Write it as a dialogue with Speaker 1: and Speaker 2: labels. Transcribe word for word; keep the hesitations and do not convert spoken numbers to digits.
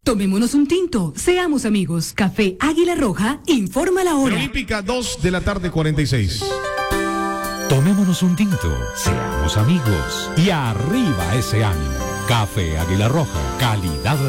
Speaker 1: Tomémonos un tinto, seamos amigos. Café Águila Roja, informa la hora.
Speaker 2: Olímpica, dos de la tarde, cuarenta y seis.
Speaker 3: Tomémonos un tinto, seamos amigos y arriba ese ánimo. Café Águila Roja, calidad